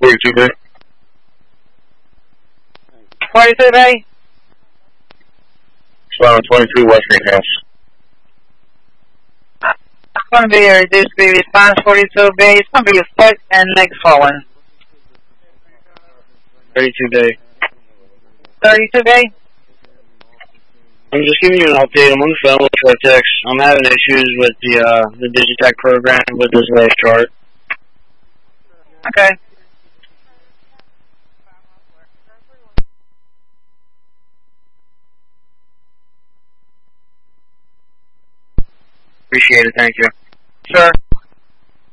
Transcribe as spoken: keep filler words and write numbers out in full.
forty-two bay. forty-two bay? Spot on twenty-three Western House. It's going to be a reduced speed response, forty-two bay. It's going to be a foot and leg swollen. thirty-two bay. thirty-two bay? I'm just giving you an update. I'm on the phone with Vertex. I'm having issues with the uh, the Digitech program with this last chart. Okay. Appreciate it. Thank you. Sure.